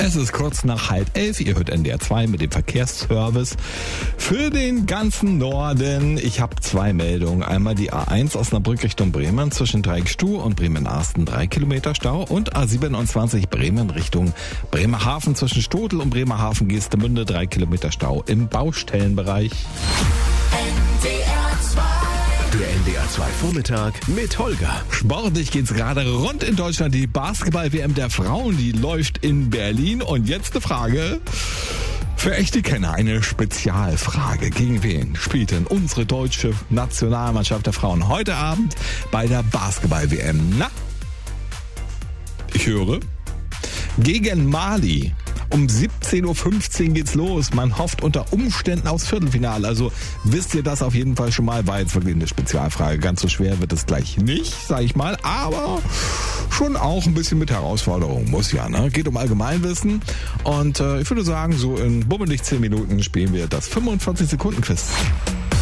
Es ist kurz nach 10:30. Ihr hört NDR 2 mit dem Verkehrsservice für den ganzen Norden. Ich habe 2 Meldungen. Einmal die A1 Osnabrück Richtung Bremen zwischen Dreieckstuh und Bremen-Arsten 3 Kilometer Stau und A27 Bremen Richtung Bremerhaven zwischen Stotel und Bremerhaven-Geestemünde 3 Kilometer Stau im Baustellenbereich. Der NDR 2 Vormittag mit Holger. Sportlich geht's gerade rund in Deutschland. Die Basketball-WM der Frauen, die läuft in Berlin. Und jetzt eine Frage für echte Kenner, eine Spezialfrage. Gegen wen spielt denn unsere deutsche Nationalmannschaft der Frauen heute Abend bei der Basketball-WM? Na, ich höre, gegen Mali. Um 17:15 Uhr geht's los. Man hofft unter Umständen aufs Viertelfinale. Also wisst ihr das auf jeden Fall schon mal. War jetzt wirklich eine Spezialfrage. Ganz so schwer wird es gleich nicht, sag ich mal. Aber schon auch ein bisschen mit Herausforderung. Muss ja, ne? Geht um Allgemeinwissen. Und ich würde sagen, so in bummelig 10 Minuten spielen wir das 45-Sekunden-Quiz.